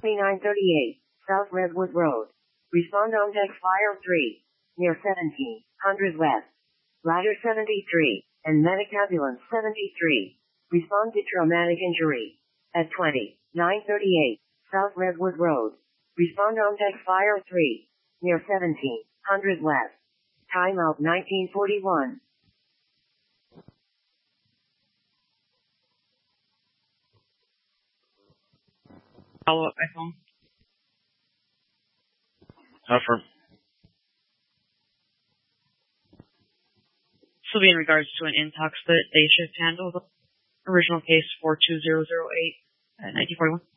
2938, South Redwood Road. Respond on deck Fire 3, near 1700 West. Ladder 73, and medic ambulance 73. Respond to traumatic injury. At 2938, South Redwood Road. Respond on deck Fire 3, near 1700 West. Timeout 1941. Follow-up by phone. Affirm. This will be in regards to an intox that day shift handled. Original case 42008 at 1941.